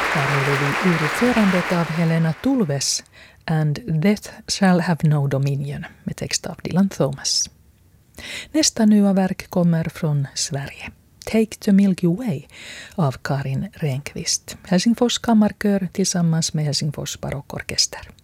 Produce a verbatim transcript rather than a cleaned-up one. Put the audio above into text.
Här hörde vi urförandet av Helena Tulves and Death Shall Have No Dominion med text av Dylan Thomas. Nästa nya verk kommer från Sverige. Take the Milky Way av Karin Renqvist. Helsingfors kammarkör tillsammans med Helsingfors barockorkester.